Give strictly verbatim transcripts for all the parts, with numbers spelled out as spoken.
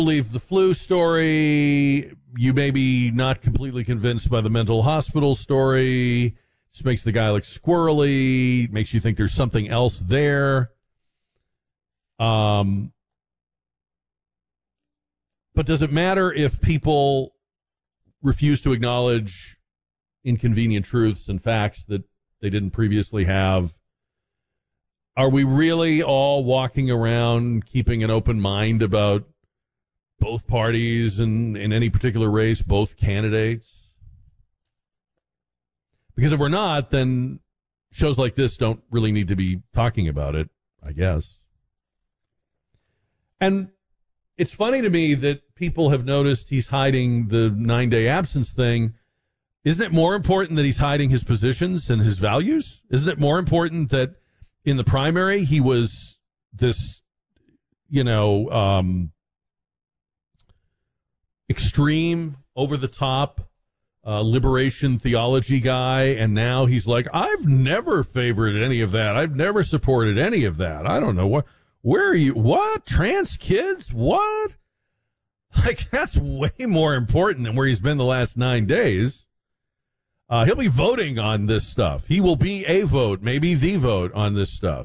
believe the flu story. You may be not completely convinced by the mental hospital story. Just makes the guy look squirrely. Makes you think there's something else there. Um, but does it matter if people refuse to acknowledge inconvenient truths and facts that they didn't previously have? Are we really all walking around keeping an open mind about both parties and in any particular race, both candidates? Because if we're not, then shows like this don't really need to be talking about it, I guess. And it's funny to me that people have noticed he's hiding the nine-day absence thing. Isn't it more important that he's hiding his positions and his values? Isn't it more important that in the primary he was this, you know, um, extreme, over-the-top uh, liberation theology guy, and now he's like, I've never favored any of that. I've never supported any of that. I don't know what. Where are you? What? Trans kids? What? Like, that's way more important than where he's been the last nine days. Uh, he'll be voting on this stuff. He will be a vote, maybe the vote on this stuff.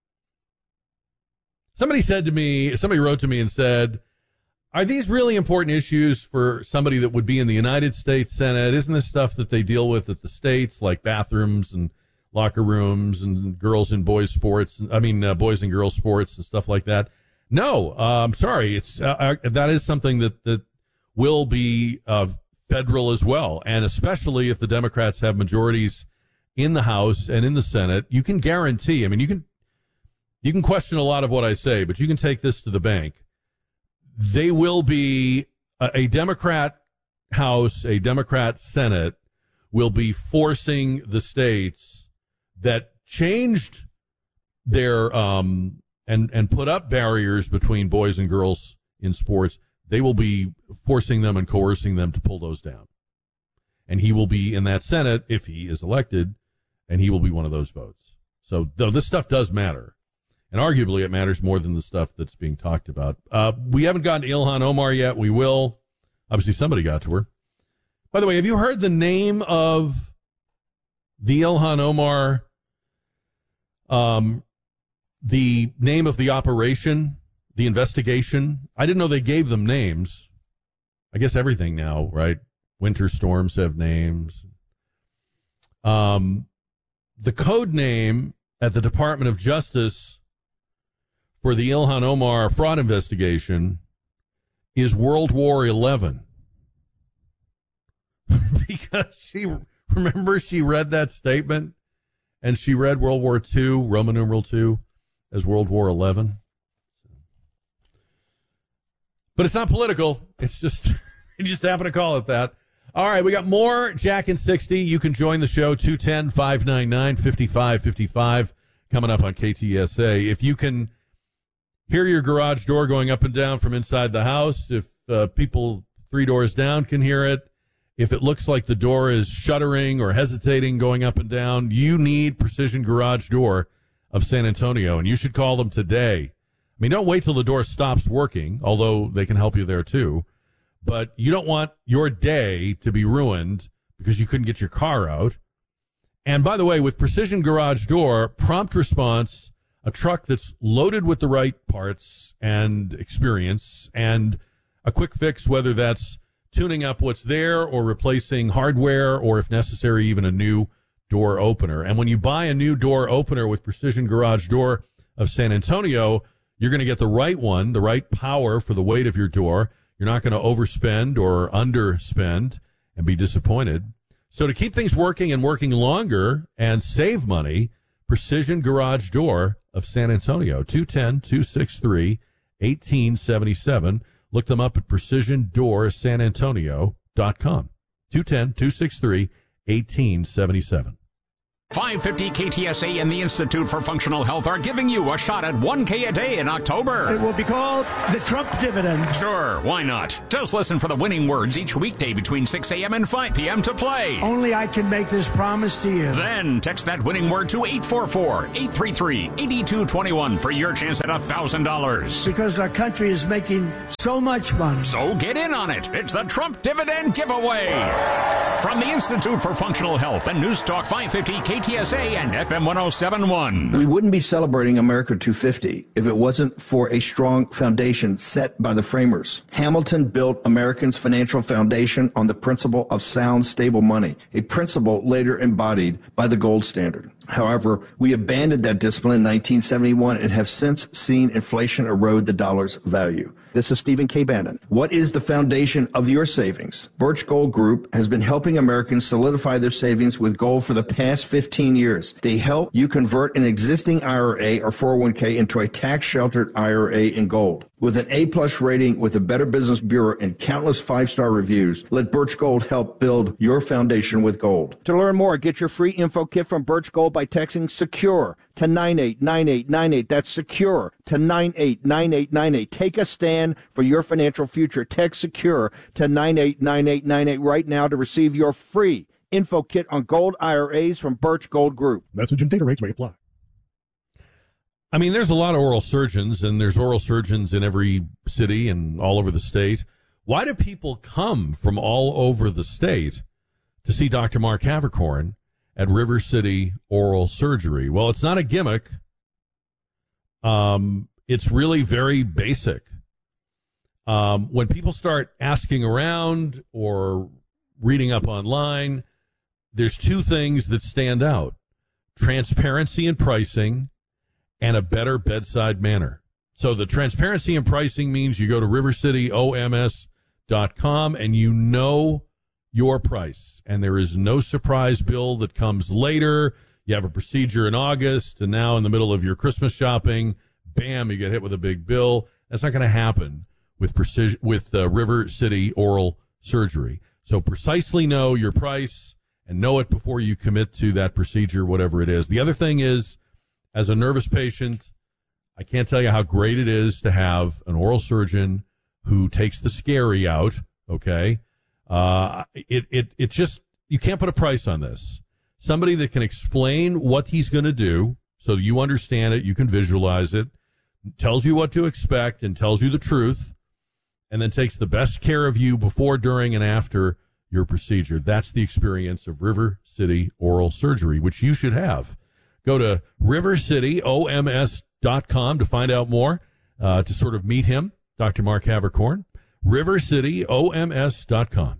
Somebody said to me, somebody wrote to me and said, are these really important issues for somebody that would be in the United States Senate? Isn't this stuff that they deal with at the states, like bathrooms and locker rooms and girls and boys sports? I mean, uh, boys and girls sports and stuff like that. No, uh, I'm sorry. It's uh, uh, that is something that, that will be uh, federal as well. And especially if the Democrats have majorities in the House and in the Senate, you can guarantee, I mean, you can, you can question a lot of what I say, but you can take this to the bank. They will be a, a Democrat House, a Democrat Senate will be forcing the states that changed their um and and put up barriers between boys and girls in sports. They will be forcing them and coercing them to pull those down. And he will be in that Senate if he is elected, and he will be one of those votes. So though this stuff does matter, and arguably it matters more than the stuff that's being talked about. Uh, we haven't gotten to Ilhan Omar yet. We will. Obviously somebody got to her. By the way, have you heard the name of the Ilhan Omar, um, the name of the operation, the investigation? I didn't know they gave them names. I guess everything now, right? Winter storms have names. Um, the code name at the Department of Justice for the Ilhan Omar fraud investigation is World War Eleven. Because she, remember she read that statement and she read World War Two, Roman numeral two, as World War Eleven. But it's not political. It's just, you just happen to call it that. All right, we got more Jack and sixty. You can join the show, two one zero, five nine nine, five five five five, coming up on K T S A. If you can hear your garage door going up and down from inside the house, if uh, people three doors down can hear it, if it looks like the door is shuddering or hesitating going up and down, you need Precision Garage Door of San Antonio, and you should call them today. I mean, don't wait till the door stops working, although they can help you there too. But you don't want your day to be ruined because you couldn't get your car out. And by the way, with Precision Garage Door, prompt response, a truck that's loaded with the right parts and experience, and a quick fix, whether that's tuning up what's there or replacing hardware, or if necessary, even a new door opener. And when you buy a new door opener with Precision Garage Door of San Antonio, you're going to get the right one, the right power for the weight of your door. You're not going to overspend or underspend and be disappointed. So to keep things working and working longer and save money, Precision Garage Door of San Antonio, two one zero, two six three, one eight seven seven. Look them up at precision door san antonio dot com. two one zero, two six three, one eight seven seven. five fifty K T S A and the Institute for Functional Health are giving you a shot at one K a day in October. It will be called the Trump dividend. Sure, why not? Just listen for the winning words each weekday between six a.m. and five p.m. to play. Only I can make this promise to you. Then text that winning word to eight four four, eight three three, eight two two one for your chance at one thousand dollars. Because our country is making so much money. So get in on it. It's the Trump dividend giveaway. From the Institute for Functional Health and News Talk five fifty K T S A and F M ten seventy-one. We wouldn't be celebrating America two fifty if it wasn't for a strong foundation set by the framers. Hamilton built Americans' financial foundation on the principle of sound, stable money, a principle later embodied by the gold standard. However, we abandoned that discipline in nineteen seventy-one and have since seen inflation erode the dollar's value. This is Stephen K. Bannon. What is the foundation of your savings? Birch Gold Group has been helping Americans solidify their savings with gold for the past fifteen years. They help you convert an existing I R A or four oh one k into a tax-sheltered I R A in gold. With an A-plus rating with the Better Business Bureau and countless five-star reviews, let Birch Gold help build your foundation with gold. To learn more, get your free info kit from Birch Gold by texting SECURE to nine eight nine eight nine eight. That's SECURE to nine eight nine eight nine eight. Take a stand for your financial future. Text SECURE to nine eight nine eight nine eight right now to receive your free info kit on gold I R As from Birch Gold Group. Message and data rates may apply. I mean, there's a lot of oral surgeons, and there's oral surgeons in every city and all over the state. Why do people come from all over the state to see Doctor Mark Havercorn at River City Oral Surgery? Well, it's not a gimmick. Um, it's really very basic. Um, when people start asking around or reading up online, there's two things that stand out: transparency in pricing and a better bedside manner. So the transparency in pricing means you go to river city O M S dot com and you know your price, and there is no surprise bill that comes later. You have a procedure in August, and now in the middle of your Christmas shopping, bam, you get hit with a big bill. That's not going to happen with precision with uh, River City Oral Surgery. So precisely know your price and know it before you commit to that procedure, whatever it is. The other thing is, as a nervous patient, I can't tell you how great it is to have an oral surgeon who takes the scary out, okay? Uh, it, it, it just, you can't put a price on this. Somebody that can explain what he's going to do so you understand it, you can visualize it, tells you what to expect and tells you the truth, and then takes the best care of you before, during, and after your procedure. That's the experience of River City Oral Surgery, which you should have. Go to river city O M S dot com to find out more, uh, to sort of meet him, Doctor Mark Havercorn. river city O M S dot com.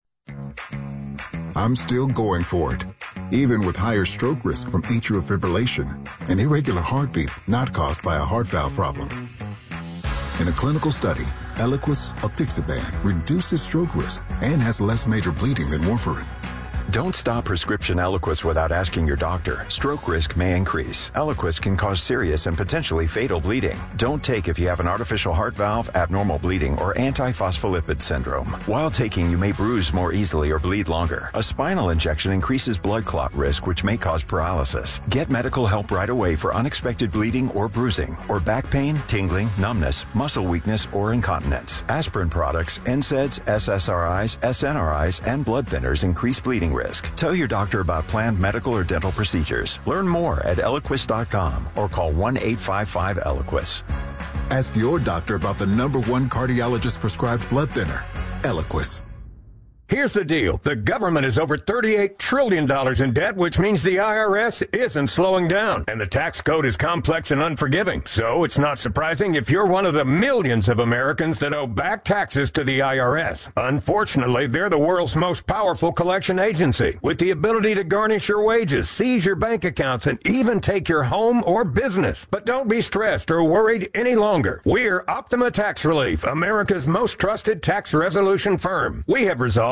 I'm still going for it, even with higher stroke risk from atrial fibrillation, an irregular heartbeat not caused by a heart valve problem. In a clinical study, Eliquis apixaban reduces stroke risk and has less major bleeding than warfarin. Don't stop prescription Eliquis without asking your doctor. Stroke risk may increase. Eliquis can cause serious and potentially fatal bleeding. Don't take if you have an artificial heart valve, abnormal bleeding, or antiphospholipid syndrome. While taking, you may bruise more easily or bleed longer. A spinal injection increases blood clot risk, which may cause paralysis. Get medical help right away for unexpected bleeding or bruising, or back pain, tingling, numbness, muscle weakness, or incontinence. Aspirin products, N SAIDs, S S R Is, S N R Is, and blood thinners increase bleeding risk. Tell your doctor about planned medical or dental procedures. Learn more at eliquis dot com or call one eight five five Eliquis. Ask your doctor about the number one cardiologist prescribed blood thinner, Eliquis. Here's the deal. The government is over thirty-eight trillion dollars in debt, which means the I R S isn't slowing down. And the tax code is complex and unforgiving. So it's not surprising if you're one of the millions of Americans that owe back taxes to the I R S. Unfortunately, they're the world's most powerful collection agency, with the ability to garnish your wages, seize your bank accounts, and even take your home or business. But don't be stressed or worried any longer. We're Optima Tax Relief, America's most trusted tax resolution firm. We have resolved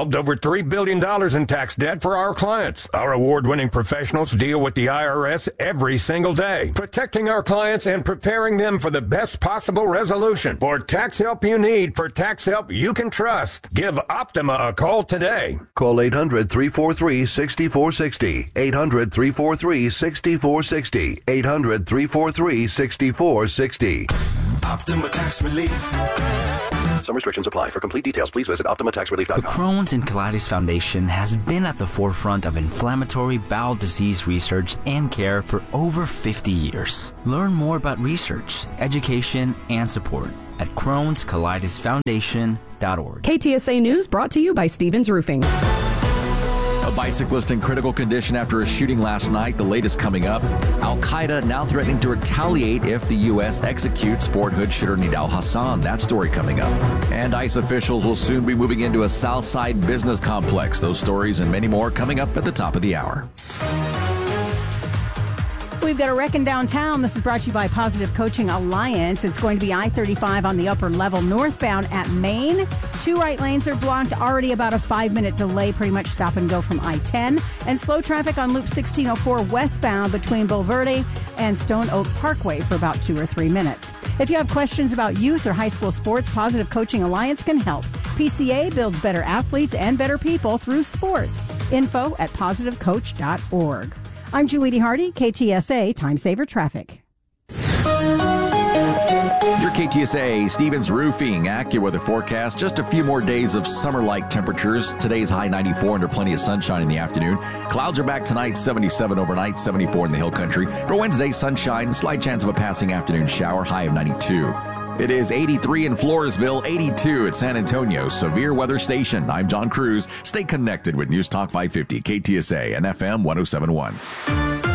solved over three billion dollars in tax debt for our clients. Our award-winning professionals deal with the I R S every single day, protecting our clients and preparing them for the best possible resolution. For tax help you need, for tax help you can trust, give Optima a call today. Call eight hundred, three four three, six four six zero. eight hundred, three four three, six four six zero. eight hundred, three four three, six four six zero. Optima Tax Relief. Some restrictions apply. For complete details, please visit optima tax relief dot com. The Crohn's and Colitis Foundation has been at the forefront of inflammatory bowel disease research and care for over fifty years. Learn more about research, education, and support at crohns colitis foundation dot org. K T S A News brought to you by Stevens Roofing. A bicyclist in critical condition after a shooting last night. The latest coming up. Al-Qaeda now threatening to retaliate if the U S executes Fort Hood shooter Nidal Hassan. That story coming up. And ICE officials will soon be moving into a Southside business complex. Those stories and many more coming up at the top of the hour. We've got a wreck in downtown. This is brought to you by Positive Coaching Alliance. It's going to be I thirty-five on the upper level northbound at Maine. Two right lanes are blocked. Already about a five-minute delay, pretty much stop and go from I ten. And slow traffic on Loop sixteen oh four westbound between Bulverde and Stone Oak Parkway for about two or three minutes. If you have questions about youth or high school sports, Positive Coaching Alliance can help. P C A builds better athletes and better people through sports. Info at positive coach dot org. I'm Julie Hardy, K T S A Time Saver Traffic. Your K T S A Stevens Roofing AccuWeather forecast. Just a few more days of summer-like temperatures. Today's high ninety-four under plenty of sunshine in the afternoon. Clouds are back tonight, seventy-seven overnight, seventy-four in the Hill Country. For Wednesday, sunshine, slight chance of a passing afternoon shower, high of ninety-two. It is eighty-three in Floresville, eighty-two at San Antonio. Severe Weather Station. I'm John Cruz. Stay connected with News Talk five fifty, K T S A and F M one oh seven point one.